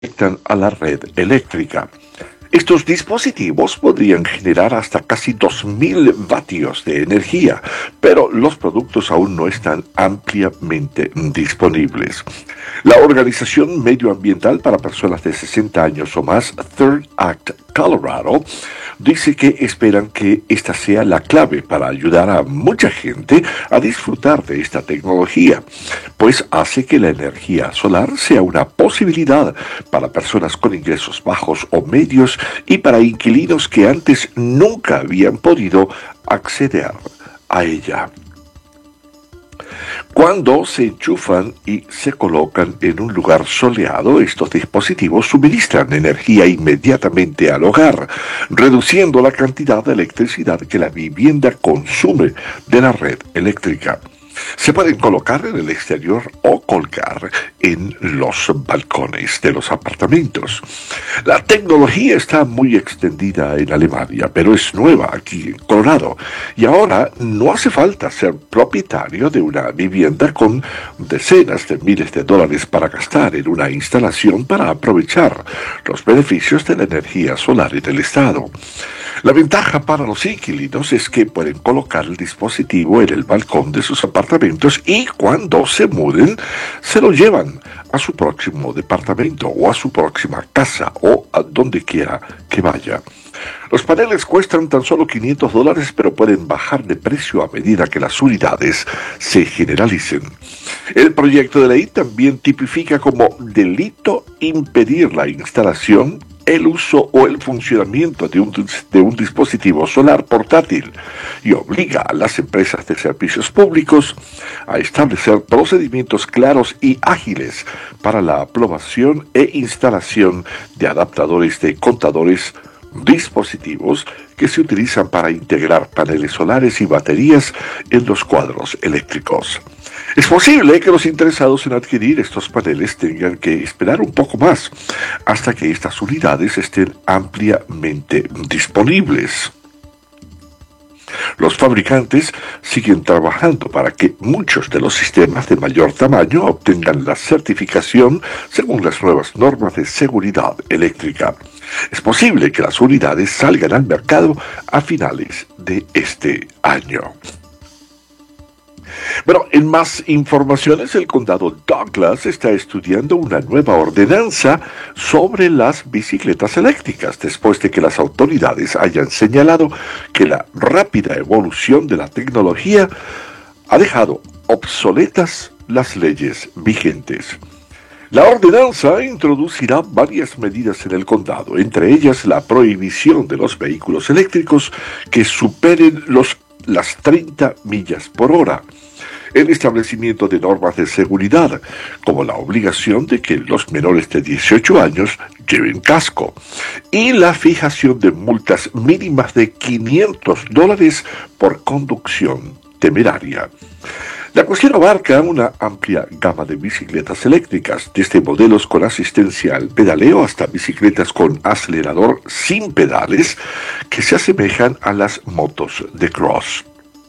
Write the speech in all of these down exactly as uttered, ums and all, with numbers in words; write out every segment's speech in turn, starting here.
conectan a la red eléctrica. Estos dispositivos podrían generar hasta casi dos mil vatios de energía, pero los productos aún no están ampliamente disponibles. La Organización Medioambiental para Personas de sesenta años o más, Third Act Colorado, dice que esperan que esta sea la clave para ayudar a mucha gente a disfrutar de esta tecnología, pues hace que la energía solar sea una posibilidad para personas con ingresos bajos o medios y para inquilinos que antes nunca habían podido acceder a ella. Cuando se enchufan y se colocan en un lugar soleado, estos dispositivos suministran energía inmediatamente al hogar, reduciendo la cantidad de electricidad que la vivienda consume de la red eléctrica. Se pueden colocar en el exterior o colgar en los balcones de los apartamentos. La tecnología está muy extendida en Alemania, pero es nueva aquí en Colorado. Y ahora no hace falta ser propietario de una vivienda con decenas de miles de dólares para gastar en una instalación para aprovechar los beneficios de la energía solar en el estado. La ventaja para los inquilinos es que pueden colocar el dispositivo en el balcón de sus apartamentos y cuando se muden se lo llevan a su próximo departamento o a su próxima casa o a donde quiera que vaya. Los paneles cuestan tan solo quinientos dólares, pero pueden bajar de precio a medida que las unidades se generalicen. El proyecto de ley también tipifica como delito impedir la instalación, el uso o el funcionamiento de un, de un dispositivo solar portátil y obliga a las empresas de servicios públicos a establecer procedimientos claros y ágiles para la aprobación e instalación de adaptadores de contadores, dispositivos que se utilizan para integrar paneles solares y baterías en los cuadros eléctricos. Es posible que los interesados en adquirir estos paneles tengan que esperar un poco más hasta que estas unidades estén ampliamente disponibles. Los fabricantes siguen trabajando para que muchos de los sistemas de mayor tamaño obtengan la certificación según las nuevas normas de seguridad eléctrica. Es posible que las unidades salgan al mercado a finales de este año. Bueno, en más informaciones, el condado Douglas está estudiando una nueva ordenanza sobre las bicicletas eléctricas, después de que las autoridades hayan señalado que la rápida evolución de la tecnología ha dejado obsoletas las leyes vigentes. La ordenanza introducirá varias medidas en el condado, entre ellas la prohibición de los vehículos eléctricos que superen los, las treinta millas por hora. El establecimiento de normas de seguridad, como la obligación de que los menores de dieciocho años lleven casco, y la fijación de multas mínimas de quinientos dólares por conducción temeraria. La cuestión abarca una amplia gama de bicicletas eléctricas, desde modelos con asistencia al pedaleo hasta bicicletas con acelerador sin pedales que se asemejan a las motos de cross.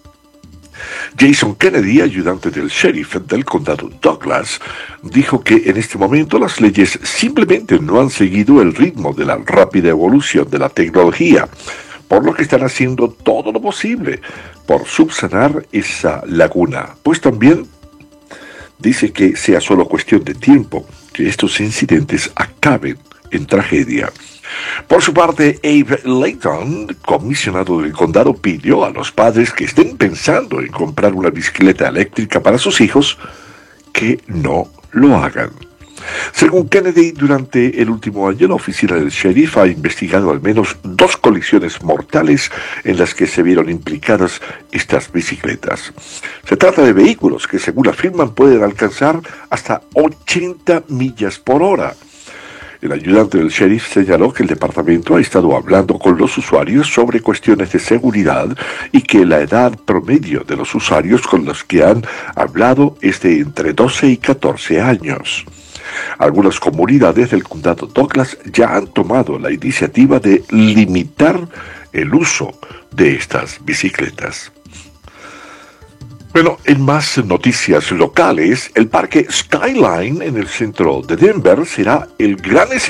Jason Kennedy, ayudante del sheriff del condado Douglas, dijo que en este momento las leyes simplemente no han seguido el ritmo de la rápida evolución de la tecnología, por lo que están haciendo todo lo posible por subsanar esa laguna, pues también dice que sea solo cuestión de tiempo que estos incidentes acaben en tragedia. Por su parte, Abe Layton, comisionado del condado, pidió a los padres que estén pensando en comprar una bicicleta eléctrica para sus hijos que no lo hagan. Según Kennedy, durante el último año la oficina del sheriff ha investigado al menos dos colisiones mortales en las que se vieron implicadas estas bicicletas. Se trata de vehículos que, según afirman, pueden alcanzar hasta ochenta millas por hora. El ayudante del sheriff señaló que el departamento ha estado hablando con los usuarios sobre cuestiones de seguridad y que la edad promedio de los usuarios con los que han hablado es de entre doce y catorce años. Algunas comunidades del condado Douglas ya han tomado la iniciativa de limitar el uso de estas bicicletas. Bueno, en más noticias locales, el parque Skyline en el centro de Denver será el gran escenario